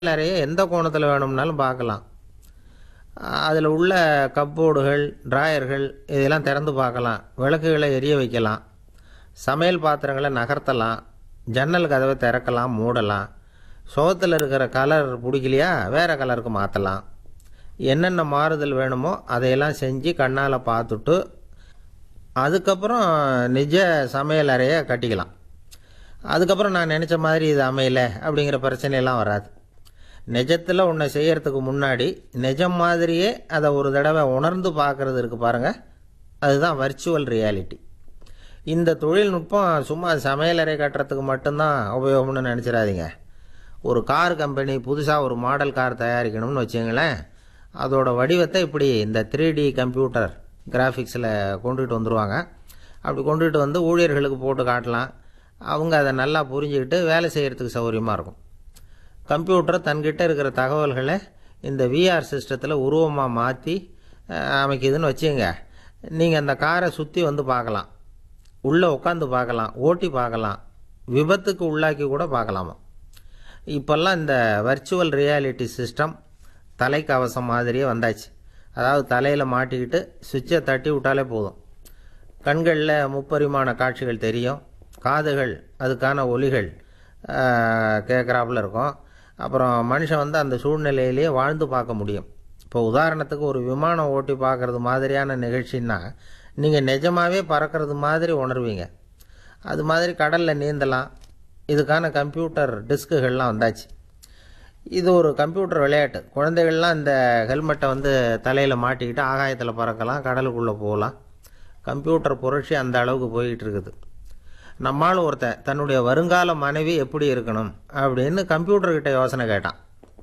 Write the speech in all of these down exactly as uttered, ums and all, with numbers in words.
அறையை எந்த கோணத்தில் வேணும்னாலும் பார்க்கலாம். அதில் உள்ள கப்போர்டுகள், டிராயர்கள் இதெல்லாம் திறந்து பார்க்கலாம். விளக்குகளை எரிய வைக்கலாம். சமையல் பாத்திரங்களை நகர்த்தலாம். ஜன்னல் கதவை திறக்கலாம், மூடலாம். சுவத்தில் இருக்கிற கலர் பிடிக்கலையா வேறு கலருக்கு மாற்றலாம். என்னென்ன மாறுதல் வேணுமோ அதையெல்லாம் செஞ்சு கண்ணால் பார்த்துட்டு அதுக்கப்புறம் நிஜ சமையல் அறையை கட்டிக்கலாம். அதுக்கப்புறம் நான் நினச்ச மாதிரி இது அமையலை அப்படிங்கிற பிரச்சனையெல்லாம் வராது. நிஜத்தில் ஒன்றை செய்கிறதுக்கு முன்னாடி நிஜம் மாதிரியே அதை ஒரு தடவை உணர்ந்து பார்க்குறது இருக்குது பாருங்கள், அதுதான் வர்ச்சுவல் ரியாலிட்டி. இந்த தொழில்நுட்பம் சும்மா சமையலறை கட்டுறதுக்கு மட்டும்தான் உபயோகம்னு நினச்சிடாதீங்க. ஒரு கார் கம்பெனி புதுசாக ஒரு மாடல் கார் தயாரிக்கணும்னு வச்சுங்களேன், அதோட வடிவத்தை இப்படி இந்த த்ரீ டி கம்ப்யூட்டர் கிராஃபிக்ஸில் கொண்டுகிட்டு வந்துடுவாங்க. அப்படி கொண்டுகிட்டு வந்து ஊழியர்களுக்கு போட்டு காட்டலாம். அவங்க அதை நல்லா புரிஞ்சுக்கிட்டு வேலை செய்கிறதுக்கு சௌகரியமாக இருக்கும். கம்ப்யூட்டர் தன்கிட்ட இருக்கிற தகவல்களை இந்த விஆர் சிஸ்டத்தில் உருவமாக மாற்றி அமைக்குதுன்னு வச்சுங்க. நீங்கள் அந்த காரை சுற்றி வந்து பார்க்கலாம், உள்ளே உட்காந்து பார்க்கலாம், ஓட்டி பார்க்கலாம், விபத்துக்கு உள்ளாக்கி கூட பார்க்கலாமா. இப்போல்லாம் இந்த வர்ச்சுவல் ரியாலிட்டி சிஸ்டம் தலைக்கவசம் மாதிரியே வந்தாச்சு. அதாவது தலையில் மாட்டிக்கிட்டு சுவிட்சை தட்டி விட்டாலே போதும். கண்களில் முப்பரிமாண காட்சிகள் தெரியும். காதுகள் அதுக்கான ஒலிகள் கேட்குறாப்புல இருக்கும். அப்புறம் மனுஷன் வந்து அந்த சூழ்நிலையிலேயே வாழ்ந்து பார்க்க முடியும். இப்போ உதாரணத்துக்கு ஒரு விமானம் ஓட்டி பார்க்குறது மாதிரியான நிகழ்ச்சின்னா நீங்கள் நிஜமாகவே பறக்கிறது மாதிரி உணர்வீங்க. அது மாதிரி கடலில் நீந்தலாம். இதுக்கான கம்ப்யூட்டர் டிஸ்குகள்லாம் வந்தாச்சு. இது ஒரு கம்ப்யூட்டர் விளையாட்டு. குழந்தைகள்லாம் இந்த ஹெல்மெட்டை வந்து தலையில் மாட்டிக்கிட்டு ஆகாயத்தில் பறக்கலாம், கடலுக்குள்ளே போகலாம். கம்ப்யூட்டர் புரட்சி அந்த அளவுக்கு போய்கிட்டு இருக்குது. நம்மால் ஒருத்தன் தன்னுடைய வருங்கால மனைவி எப்படி இருக்கணும் அப்படின்னு கம்ப்யூட்டர்கிட்ட யோசனை கேட்டான்.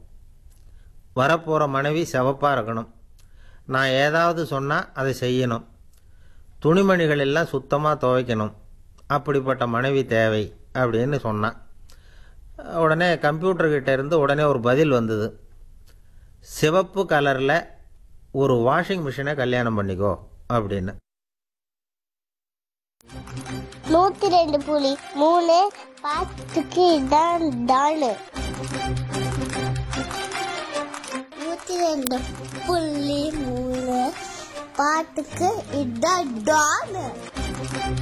வரப்போகிற மனைவி சிவப்பாக இருக்கணும், நான் ஏதாவது சொன்னால் அதை செய்யணும், துணிமணிகள் எல்லாம் சுத்தமாக துவைக்கணும், அப்படிப்பட்ட மனைவி தேவை அப்படின்னு சொன்னான். உடனே கம்ப்யூட்டர்கிட்ட இருந்து உடனே ஒரு பதில் வந்தது. சிவப்பு கலரில் ஒரு வாஷிங் மிஷினை கல்யாணம் பண்ணிக்கோ அப்படின்னு. நூத்தி ரெண்டு புள்ளி மூணு பாட்டுக்கு இதான் டானு. நூத்தி ரெண்டு புள்ளி மூணு பாட்டுக்கு இதான் டானு.